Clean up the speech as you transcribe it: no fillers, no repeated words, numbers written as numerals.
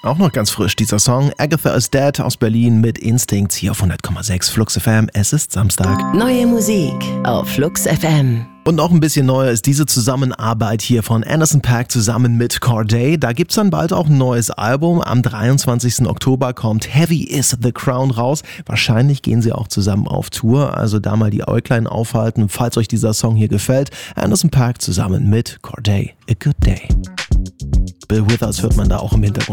Auch noch ganz frisch dieser Song. Agatha is Dead aus Berlin mit Instincts hier auf 100,6 Flux FM. Es ist Samstag. Neue Musik auf Flux FM. Und noch ein bisschen neuer ist diese Zusammenarbeit hier von Anderson .Paak zusammen mit Cordae. Da gibt's dann bald auch ein neues Album. Am 23. Oktober kommt Heavy is the Crown raus. Wahrscheinlich gehen sie auch zusammen auf Tour. Also da mal die Äuglein aufhalten, falls euch dieser Song hier gefällt. Anderson .Paak zusammen mit Cordae. A Good Day. Bill Withers hört man da auch im Hintergrund.